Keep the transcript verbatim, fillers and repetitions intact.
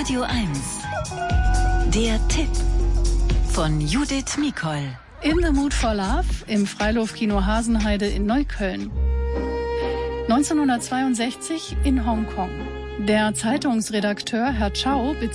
Radio eins. Der Tipp von Judith Mikol. In the Mood for Love im Freiluftkino Hasenheide in Neukölln. neunzehnhundertzweiundsechzig in Hongkong. Der Zeitungsredakteur Herr Chow